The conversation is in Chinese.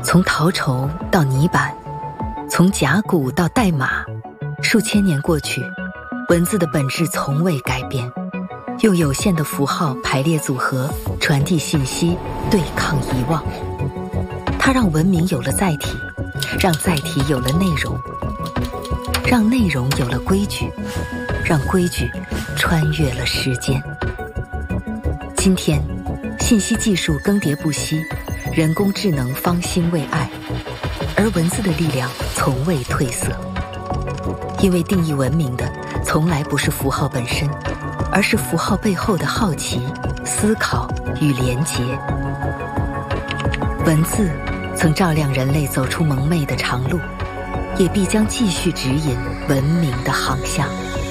从陶绸到泥板，从甲骨到代码，数千年过去，文字的本质从未改变，用有限的符号排列组合，传递信息，对抗遗忘。它让文明有了载体，让载体有了内容，让内容有了规矩，让规矩穿越了时间。今天，信息技术更迭不息，人工智能方兴未艾，而文字的力量从未褪色。因为定义文明的从来不是符号本身，而是符号背后的好奇、思考与连结。文字曾照亮人类走出蒙昧的长路，也必将继续指引文明的航向。